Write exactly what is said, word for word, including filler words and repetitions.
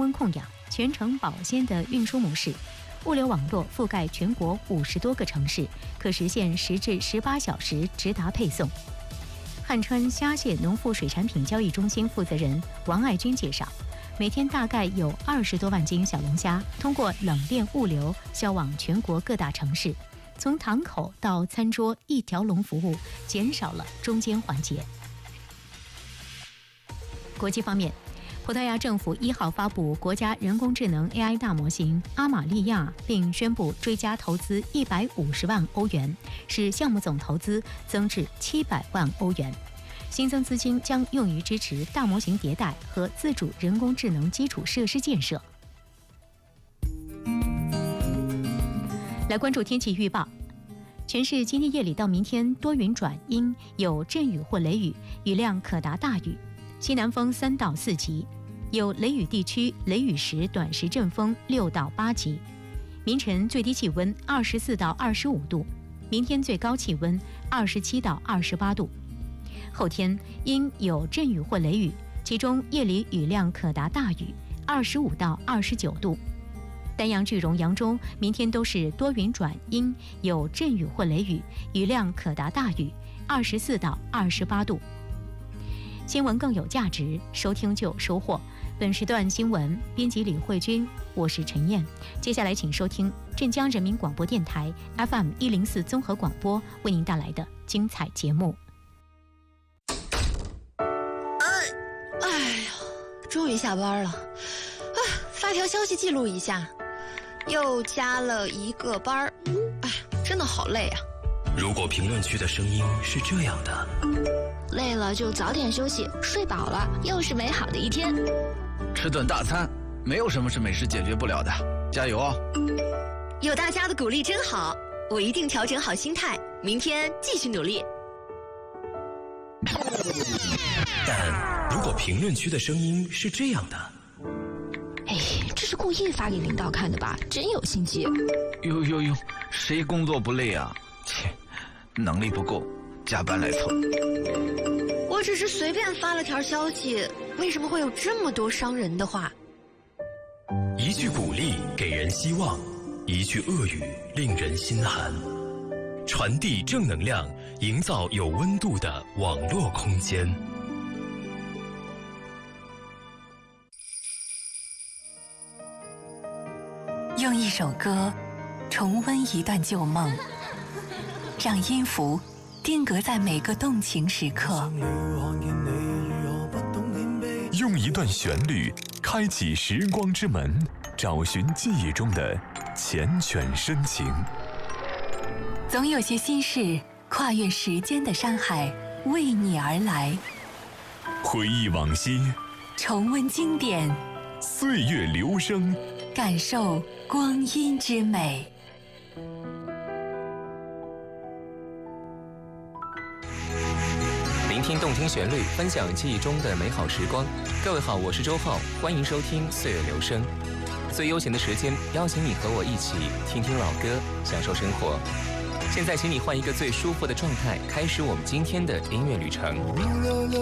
温控氧、全程保鲜的运输模式。物流网络覆盖全国五十多个城市，可实现十至十八小时直达配送。汉川虾蟹农副水产品交易中心负责人王爱军介绍，每天大概有二十多万斤小龙虾通过冷链物流销往全国各大城市，从塘口到餐桌一条龙服务，减少了中间环节。国际方面，葡萄牙政府一号发布国家人工智能 A I 大模型阿玛利亚，并宣布追加投资一百五十万欧元，使项目总投资增至七百万欧元。新增资金将用于支持大模型迭代和自主人工智能基础设施建设。来关注天气预报，全市今天夜里到明天多云转阴，有阵雨或雷雨，雨量可达大雨。西南风三到四级，有雷雨地区雷雨时短时阵风六到八级。明晨最低气温二十四到二十五度，明天最高气温二十七到二十八度。后天因有阵雨或雷雨，其中夜里雨量可达大雨，二十五到二十九度。丹阳、句容、扬州明天都是多云转阴，有阵雨或雷雨，雨量可达大雨，二十四到二十八度。新闻更有价值，收听就有收获。本时段新闻编辑李慧君，我是陈燕。接下来请收听镇江人民广播电台 F M 一零四综合广播为您带来的精彩节目。 哎呀，终于下班了啊！发条消息记录一下，又加了一个班儿。哎，真的好累啊！ 如果评论区的声音是这样的， 累了就早点休息，睡饱了又是美好的一天。 吃顿大餐，没有什么是美食解决不了的，加油哦！ 有大家的鼓励真好，我一定调整好心态，明天继续努力。 但如果评论区的声音是这样的， 哎，这是故意发给领导看的吧？真有心机！ 呦呦呦，谁工作不累啊？切，能力不够，加班来凑。 我只是随便发了条消息，为什么会有这么多伤人的话？ 一句鼓励给人希望，一句恶语令人心寒。传递正能量，营造有温度的网络空间。 用一首歌重温一段旧梦，让音符定格在每个动情时刻。 用一段旋律开启时光之门，找寻记忆中的缱绻深情。 总有些心事跨越时间的山海，为你而来。 回忆往昔， 重温经典， 岁月流声， 感受光阴之美。 聆听动听旋律，分享记忆中的美好时光。各位好，我是周浩，欢迎收听岁月流声。最悠闲的时间，邀请你和我一起听听老歌，享受生活。现在请你换一个最舒服的状态，开始我们今天的音乐旅程。